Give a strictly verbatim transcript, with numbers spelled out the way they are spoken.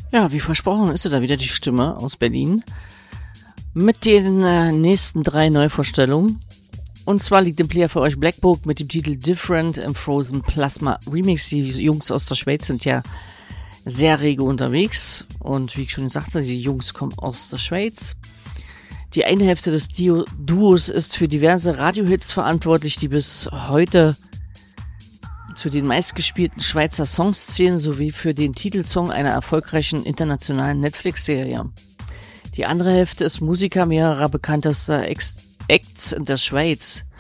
Ja, wie versprochen ist da wieder die Stimme aus Berlin mit den äh, nächsten drei Neuvorstellungen. Und zwar liegt im Player für euch Black Book mit dem Titel Different im Frozen Plasma Remix. Die Jungs aus der Schweiz sind ja sehr rege unterwegs. Und wie ich schon sagte, die Jungs kommen aus der Schweiz. Die eine Hälfte des Dio- Duos ist für diverse Radiohits verantwortlich, die bis heute zu den meistgespielten Schweizer Songs zählen, sowie für den Titelsong einer erfolgreichen internationalen Netflix-Serie. Die andere Hälfte ist Musiker mehrerer bekanntester Ex- Acts in der Schweiz.